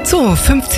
So,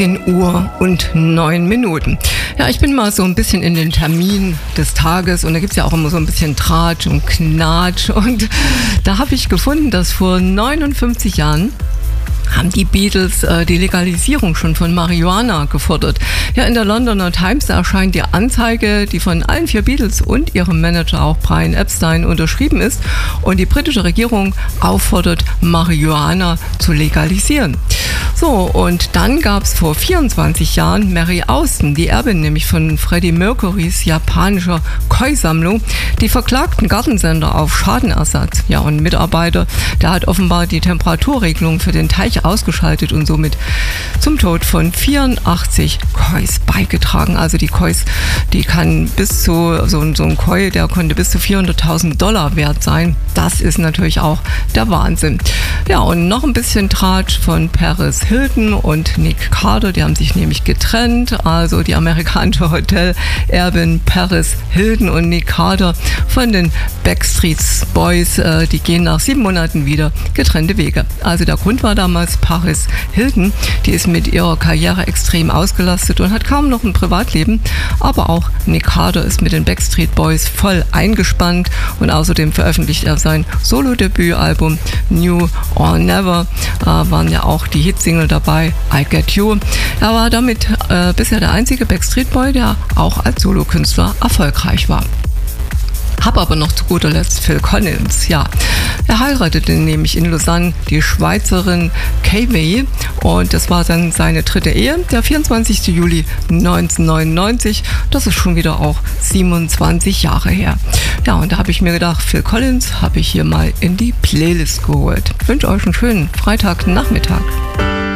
15:09 Ja, ich bin mal so ein bisschen in den Termin des Tages und da gibt's ja auch immer so ein bisschen Tratsch und Knatsch. Und da habe ich gefunden, dass vor 59 Jahren haben die Beatles die Legalisierung schon von Marihuana gefordert. Ja, in der Londoner Times erscheint die Anzeige, die von allen 4 Beatles und ihrem Manager auch Brian Epstein unterschrieben ist und die britische Regierung auffordert, Marihuana zu legalisieren. So, und dann gab es vor 24 Jahren Mary Austin, die Erbin nämlich von Freddie Mercurys japanischer Koi-Sammlung, die verklagten Gartensender auf Schadenersatz. Ja, und ein Mitarbeiter, der hat offenbar die Temperaturregelung für den Teich ausgeschaltet und somit zum Tod von 84 Kois beigetragen. Also die Kois, die kann bis zu, so ein Koi, der konnte bis zu $400.000 wert sein. Das ist natürlich auch der Wahnsinn. Ja, und noch ein bisschen Tratsch von Paris Hilton und Nick Carter, die haben sich nämlich getrennt. Also die amerikanische Hotel-Erbin Paris Hilton und Nick Carter von den Backstreet Boys, die gehen nach 7 Monaten wieder getrennte Wege. Also der Grund war damals Paris Hilton, die ist mit ihrer Karriere extrem ausgelastet und hat kaum noch ein Privatleben, aber auch Nick Carter ist mit den Backstreet Boys voll eingespannt und außerdem veröffentlicht er sein Solo-Debütalbum New or Never, waren ja auch die Hitsingle dabei, I Get You. Er war damit bisher der einzige Backstreet Boy, der auch als Solokünstler erfolgreich war. Hab aber noch zu guter Letzt Phil Collins. Ja, er heiratete nämlich in Lausanne die Schweizerin Kay und das war dann seine 3. Ehe, der 24. Juli 1999. Das ist schon wieder auch 27 Jahre her. Ja, und da habe ich mir gedacht, Phil Collins habe ich hier mal in die Playlist geholt. Ich wünsche euch einen schönen Freitagnachmittag.